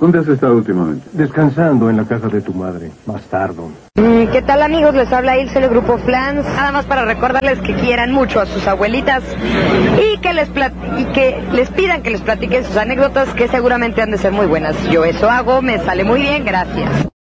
¿Dónde has estado últimamente? Descansando en la casa de tu madre, bastardo. ¿Qué tal, amigos? Les habla Ilse del Grupo Flans. Nada más para recordarles que quieran mucho a sus abuelitas y que les pidan que les platiquen sus anécdotas, que seguramente han de ser muy buenas. Yo eso hago, me sale muy bien, gracias.